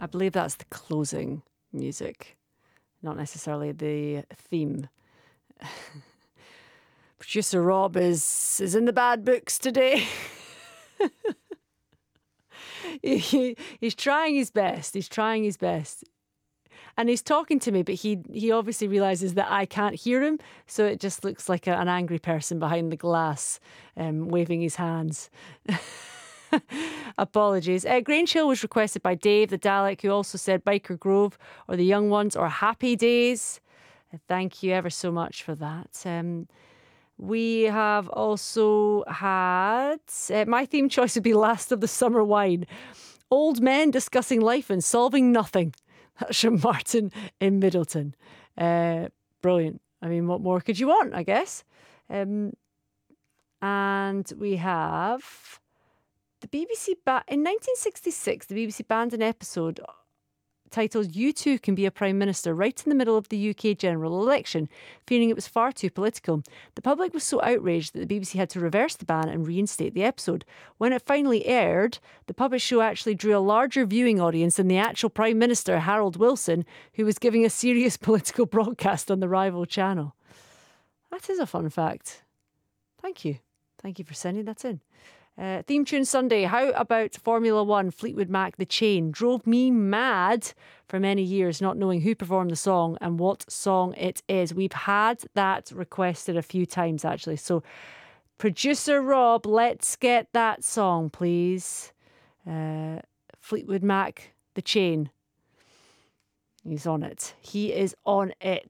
I believe that's the closing music, not necessarily the theme. Producer Rob is in the bad books today. He's trying his best. He's trying his best. And he's talking to me, but he obviously realises that I can't hear him. So it just looks like an angry person behind the glass, waving his hands. Apologies. Grange Hill was requested by Dave the Dalek, who also said Biker Grove or The Young Ones or Happy Days. Thank you ever so much for that. We have also had... my theme choice would be Last of the Summer Wine. Old men discussing life and solving nothing. That's from Martin in Middleton. Brilliant. I mean, what more could you want, I guess? And we have the BBC... in 1966, the BBC banned an episode titled You Too Can Be a Prime Minister right in the middle of the UK general election, fearing it was far too political. The public was so outraged that the BBC had to reverse the ban and reinstate the episode. When it finally aired, the puppet show actually drew a larger viewing audience than the actual Prime Minister, Harold Wilson, who was giving a serious political broadcast on the rival channel. That is a fun fact. Thank you. Thank you for sending that in. Theme tune Sunday. How about Formula One, Fleetwood Mac, The Chain? Drove me mad for many years not knowing who performed the song and what song it is. We've had that requested a few times actually. So producer Rob, let's get that song please. Fleetwood Mac, The Chain. He's on it. He is on it.